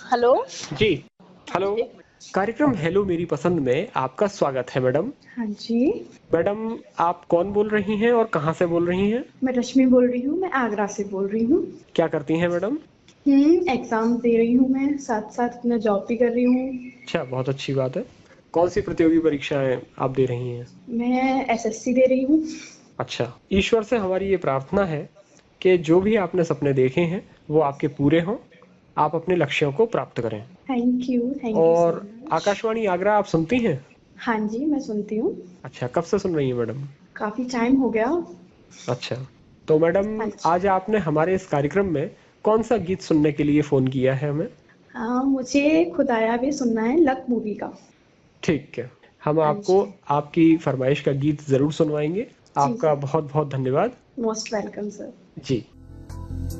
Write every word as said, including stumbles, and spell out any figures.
Hello. जी, hello. कार्यक्रम hello मेरी पसंद में आपका स्वागत है मैडम। हाँ जी। मैडम, आप कौन बोल रही हैं और कहाँ से बोल रही हैं? मैं रश्मि बोल रही हूँ, मैं आगरा से बोल रही हूँ। क्या करती हैं मैडम? हम्म एग्जाम दे रही हूँ, मैं साथ साथ अपना जॉब भी कर रही हूँ। अच्छा, बहुत अच्छी बात है। कौन सी प्रतियोगी परीक्षाएं आप दे रही हैं? मैं एसएससी दे रही हूँ। अच्छा, ईश्वर से हमारी ये प्रार्थना है कि जो भी आपने सपने देखे हैं वो आपके पूरे हों, आप अपने लक्ष्यों को प्राप्त करें। Thank you, thank you so और मच। आकाशवाणी आगरा आप सुनती हैं? हाँ जी, मैं सुनती हूँ। अच्छा, कब से सुन रही हैं मैडम? काफी टाइम हो गया। अच्छा, तो मैडम हाँ जी। आज आपने हमारे इस कार्यक्रम में कौन सा गीत सुनने के लिए फ़ोन किया है हमें? हाँ, मुझे खुदाया भी सुनना है, लक मूवी का। ठीक है, हम हाँ आपको जी। आपकी फरमाइश का गीत ज़रूर सुनवाएँगे। जी आपका जी। बहुत-बहुत धन्यवाद। Most welcome sir. जी।